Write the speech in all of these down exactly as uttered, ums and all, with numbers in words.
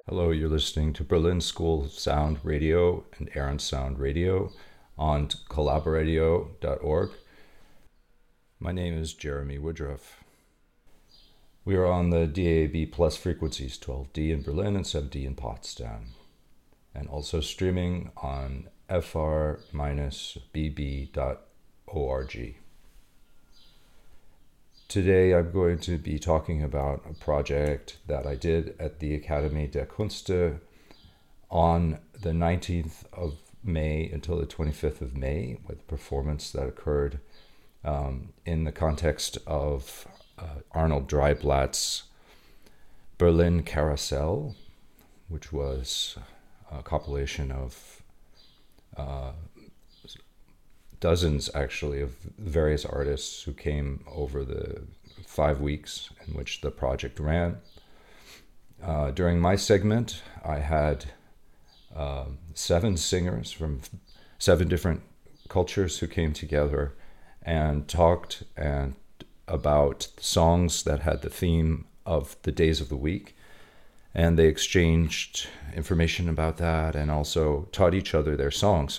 Hello, you're listening to Berlin School of Sound Radio and Aaron Sound Radio on collaboradio dot org. My name is Jeremy Woodruff. We are on the D A B plus frequencies twelve D in Berlin and seven D in Potsdam, and also streaming on f r b b dot org. Today I'm going to be talking about a project that I did at the Akademie der Künste on the nineteenth of May until the twenty-fifth of May, with a performance that occurred um, in the context of uh, Arnold Dreiblatt's Berlin Carousel, which was a compilation of uh, dozens, actually, of various artists who came over the five weeks in which the project ran. Uh, during my segment, I had uh, seven singers from seven different cultures who came together and talked and about songs that had the theme of the days of the week. And they exchanged information about that and also taught each other their songs.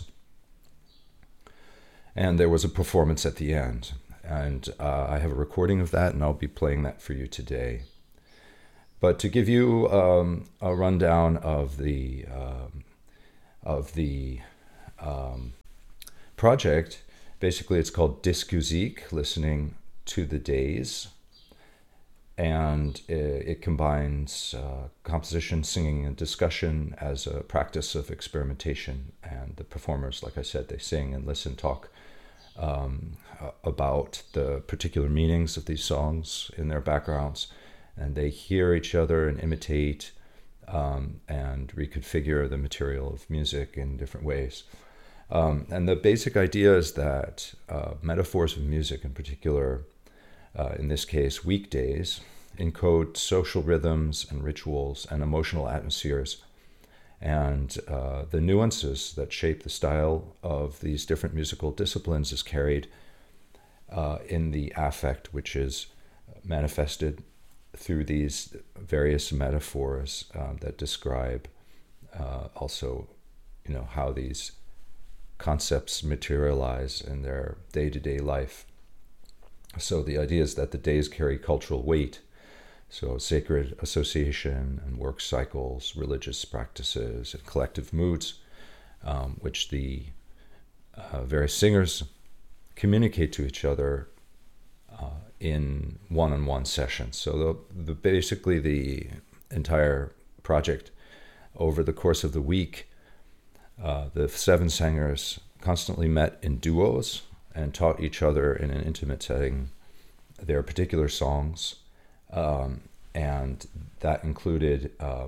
And there was a performance at the end. And uh, I have a recording of that, and I'll be playing that for you today. But to give you um, a rundown of the um, of the um, project, basically it's called Diskusik, listening to the days. And it, it combines uh, composition, singing, and discussion as a practice of experimentation. And the performers, like I said, they sing and listen, talk um, about the particular meanings of these songs in their backgrounds. And they hear each other and imitate um, and reconfigure the material of music in different ways. Um, and the basic idea is that uh, metaphors of music in particular, Uh, in this case, weekdays, encode social rhythms and rituals and emotional atmospheres, and uh, the nuances that shape the style of these different musical disciplines is carried uh, in the affect, which is manifested through these various metaphors uh, that describe uh, also, you know, how these concepts materialize in their day-to-day life. So the idea is that the days carry cultural weight, so sacred association and work cycles, religious practices, and collective moods, um, which the uh, various singers communicate to each other uh, in one-on-one sessions. So the, the, basically the entire project, over the course of the week, uh, the seven singers constantly met in duos and taught each other in an intimate setting their particular songs. Um, and that included um,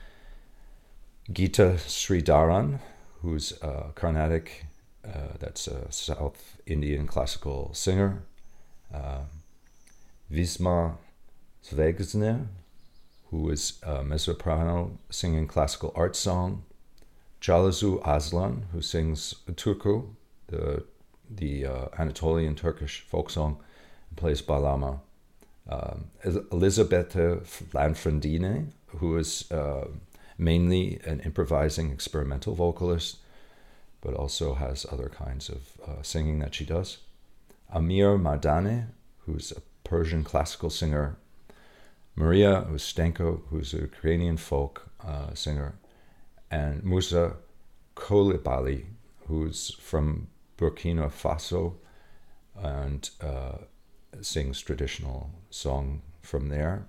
Geeta Sridharan, who's a Carnatic, uh, that's a South Indian classical singer. Uh, Visma Svegsne, who is a mezzo-soprano singing classical art song. Jalazu Aslan, who sings Turku, the the uh, Anatolian Turkish folk song, and plays Balama. Um, Elisabetta Lanfrandine, who is uh, mainly an improvising experimental vocalist, but also has other kinds of uh, singing that she does. Amir Mardane, who's a Persian classical singer. Maria Ustenko, who's a Ukrainian folk uh, singer. And Musa Kolibali, who's from Burkina Faso and uh, sings traditional song from there.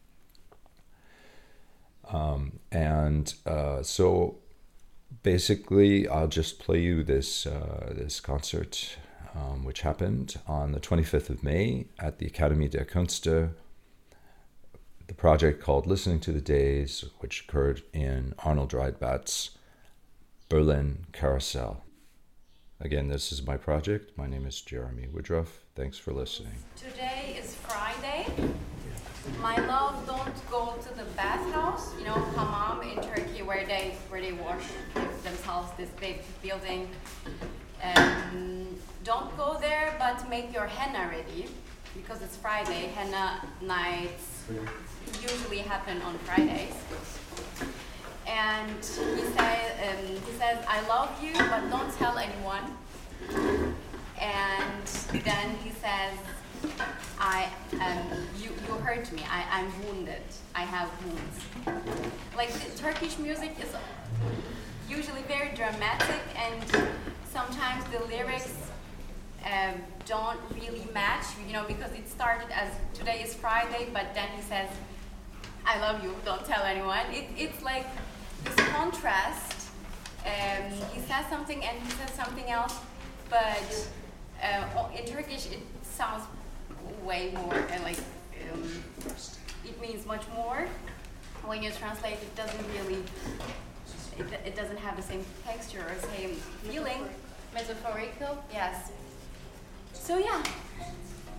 Um, and uh, so basically I'll just play you this uh, this concert um, which happened on the twenty-fifth of May at the Akademie der Künste, the project called Listening to the Days, which occurred in Arnold Dreiblatt's Berlin Carousel. Again, this is my project. My name is Jeremy Woodruff. Thanks for listening. Today is Friday. My love, don't go to the bathhouse, you know, hammam in Turkey, where they where they wash themselves, this big building. Um, don't go there, but make your henna ready, because it's Friday. Henna nights usually happen on Fridays. and he said, um, he says, I love you, but don't tell anyone. And then he says, I, um, you, you hurt me. I, I'm wounded. I have wounds. Like the Turkish music is usually very dramatic, and sometimes the lyrics um, don't really match. You know, because it started as today is Friday, but then he says, I love you. Don't tell anyone. It, it's like this contrast. Um, he says something and he says something else, but uh, in Turkish it sounds way more and like um, it means much more. When you translate, it doesn't really, it, it doesn't have the same texture or same feeling. Metaphorical, yes. So yeah.